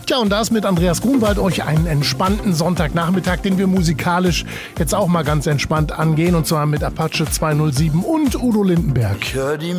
Tja, und da ist mit Andreas Grunwald euch einen entspannten Sonntagnachmittag, den wir musikalisch jetzt auch mal ganz entspannt angehen. Und zwar mit Apache 207 und Udo Lindenberg.